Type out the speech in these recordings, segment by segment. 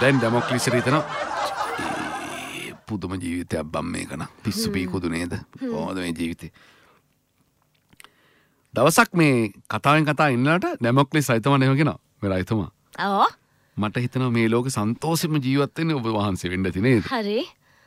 දැන් ඩෙමොක්ලිස් හිතනවා පුදුම ජීවිතයක් බම් මේක න පිස්සු පීකුදු නේද කොහොමද මේ ජීවිතේ දවසක් මේ කතාවෙන් කතා ඉන්නට ඩෙමොක්ලිස් රයිතුමා එහෙම කියනවා මේ රයිතුමා ඔව් මට හිතෙනවා මේ ලෝකේ සන්තෝෂෙම ජීවත් වෙන්නේ ඔබ වහන්සේ වෙන්න ඇති නේද හරි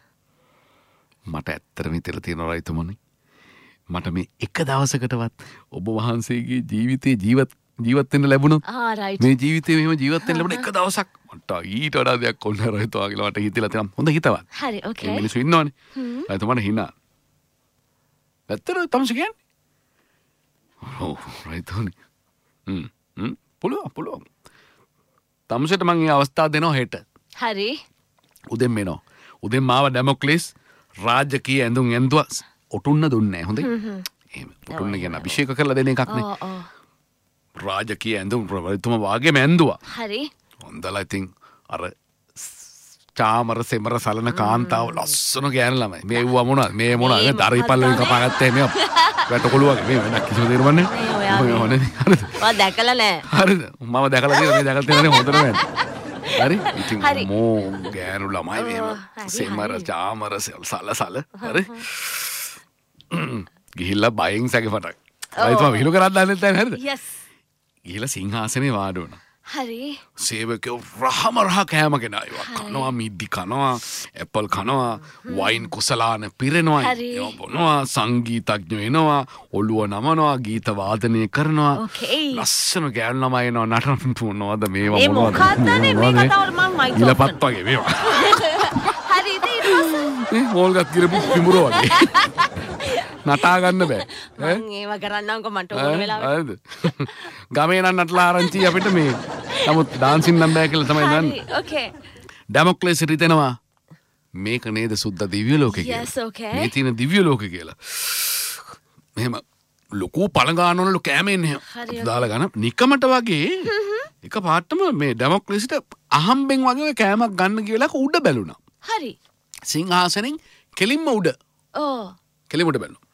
මට ඇත්තටම හිතලා තියෙනවා රයිතුමනි මට මේ එක දවසකටවත් ඔබ වහන්සේගේ ජීවිතේ ජීවත් වෙන්න ලැබුණොත් මේ ජීවිතේ මෙහෙම ජීවත් වෙන්න ලැබුණ එක දවසක් මට ඊට වඩා දෙයක් ඕන රයිතුමා කියලා මට හිතලා තියෙනවා හොඳ හිතවත් හරි ඕකේ මිනිස්සු ඉන්නවනේ රයිතුමාට හිනා ඇත්තට තමස කියන්නේ ඔව් රයිතුමනි පුළුවන් තමසට මං මේ අවස්ථාව දෙනවා හෙට හරි උදෙන් මෙනවා උදෙන් මාව ඩෙමොක්ලිස් රාජකීය ඇඳුම් ඇඳුවා ඔටුන්න දුන්නේ හොඳේ එහෙම ඔටුන්න කියන අභිෂේක කරලා දෙන එකක් නේ රාජකීය ඇඳුම් රයිතුමා වාගේම ඇඳුවා හරි හොඳලා ඉතින් අර චාමර සෙමර සලන කාන්තාව ලස්සන ගෑන ළමයි මේ වුවා මොනවද මේ මොනවද දරිපල් වලින් කපාගත්තේ මේ වැටකොළු වගේ මේ වැඩක් කිසිම තේරුම්න්නේ නැහැ හරිද ඔයා දැකලා නැහැ හරිද මම දැකලා තියෙනවා මේ දැකලා තියෙනවා හොඳටම ඇත්ත හරි ඉතින් මෝ ගෑනු ළමයි මෙහෙම සෙමර චාමර සල හරි ගිහිල්ලා බයෙන් සැකපටක් රයිතුමා විහිළු කරත් දන්නේ නැහැ හරිද යස් ගිහිල්ලා සිංහාසනේ වාඩි වුණා හරි සේවකයෝ රහ කෑම ගෙනාවා කනවා මිද්දි කනවා ඇපල් කනවා වයින් කුසලාන පිරෙනවා ඒවා බොනවා සංගීතඥයෝ එනවා ඔළුව නමනවා ගීත වාදනය කරනවා ලස්සන ගෑනු ළමයි එනවා නටන තුනවද මේවා මොනවද මොකක්දනේ මේ කතාවල මම මයික් ඉලපත් වගේ මේවා හරි ඉතින් මෝල්ගත් කිරපු පිඹුරෝ වගේ නටා ගන්න බෑ මම ඒව කරන්නම්කො මට ඕන වෙලාවට ගමේ නම් නටලා ආරංචි අපිට මේ නමුත් ඩාන්සින් නම් බෑ කියලා තමයි දන්නේ ඕකේ ඩෙමොක්ලිස් හිතෙනවා මේක නේද සුද්ධ දිව්‍ය ලෝකේ කියලා මේ තියෙන දිව්‍ය ලෝකේ කියලා මෙහෙම ලොකු පළඟානවලු කෑම එන්නේ දාලා ගන්න නිකමට වගේ එක පාටම මේ ඩෙමොක්ලිස්ට අහම්බෙන් වගේ කෑමක් ගන්න කියලා උඩ බැලුණා හරි සිංහාසනෙන් කෙලින්ම උඩ කෙලින්ම උඩ බැලුණා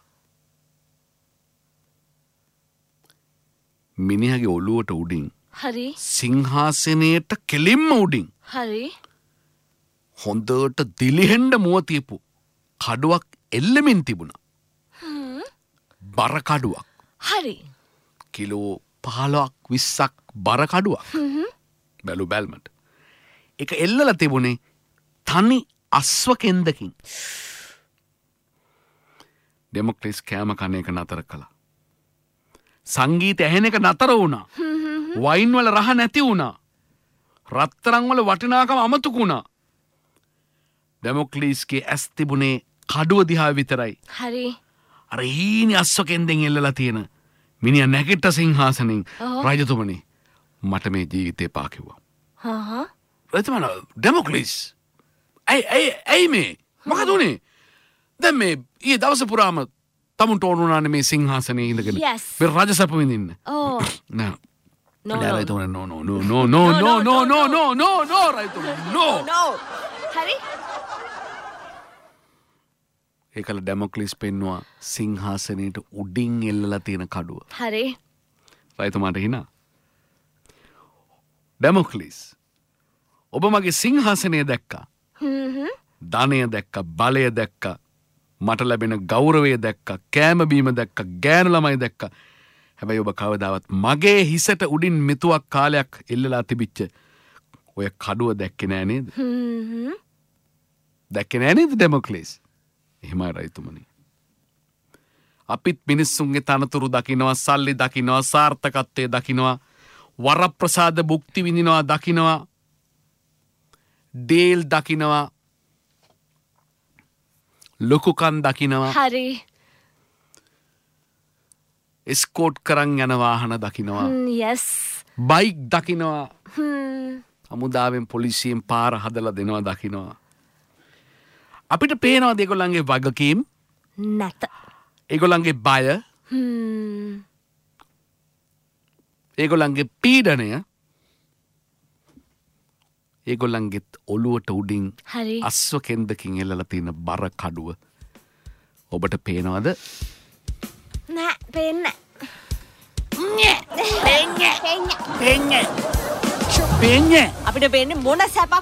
මිනිහගේ ඔළුවට උඩින් හරි සිංහාසනයට කෙලින්ම උඩින් හරි හොඳට දිලිහෙන්න මුව තියපු කඩුවක් එල්ලෙමින් තිබුණා බර කඩුවක් හරි කිලෝ 15ක් 20ක් බර කඩුවක් බැලු බැල්මට ඒක එල්ලලා තිබුණේ තනි අස්ව කෙන්දකින් ඩෙමොක්ලිස් කෑම කන එක නතර කළා සංගීත ඇහෙන එක නතර වුණා වයින් වල රහ නැති වුණා රත්තරන් වල වටිනාකම අමතක වුණා ඩෙමොක්ලිස්ගේ ඇස් තිබුණේ කඩුව දිහා විතරයි හරි අර හීනි අස්ව කෙන්දෙන් එල්ලලා තියෙන මිනිහා නැගිට සිංහාසනෙන් රජතුමනි මට මේ ජීවිතේ පා කිව්වා රජතුමනි ඩෙමොක්ලිස් ඇයි මේ මොකද උනේ දැන් මේ ඊයේ දවස පුරාම තමුන්ට ඕන වුණානේ මේ සිංහාසනේ ඉඳගෙන මේ රජසප විඳින්න නෑ No, හරි ඒකල ඩෙමොක්ලිස් පෙන්නවා සිංහාසනයට උඩින් එල්ලලා තියෙන කඩුව හරි රයිතුමාට හිනා ඩෙමොක්ලිස් ඔබ මගේ සිංහාසනය දැක්කා ධනය දැක්ක බලය දැක්ක මට ලැබෙන ගෞරවය දැක්ක කෑම බීම දැක්ක ගෑනු ළමයි දැක්ක හැබැයි ඔබ කවදාවත් මගේ හිසට උඩින් මෙතුවක් කාලයක් එල්ලලා තිබිච්ච ඔය කඩුව දැක්කේ නෑ නේද දැක්කේ නෑ නේද ඩෙමොක්ලිස් එහෙමයි රයිතුමනි අපිත් මිනිස්සුන්ගේ තනතුරු දකිනවා සල්ලි දකිනවා සාර්ථකත්වය දකිනවා වරප්‍රසාද භුක්ති විඳිනවා දකිනවා දේල් දකිනවා ලොකුකන් දකිනවා හරි ස්කෝට් කරන් යන වාහන දකිනවා yes බයික් දකිනවා හමුදාවෙන් පොලිසියෙන් පාර හදලා දෙනවා දකිනවා අපිට පේනවා ඒගොල්ලන්ගේ වගකීම් නැත ඒගොල්ලන්ගේ බය ඒගොල්ලන්ගේ පීඩනය ඒගොල්ලන්ගෙත් ඔළුවට උඩින් අස්ව කෙන්දකින් එල්ලලා තියෙන බර කඩුව ඔබට පේනවද නෑ පේන්නේ පේන්නේ අපිට පේන්නේ මොන සැපක්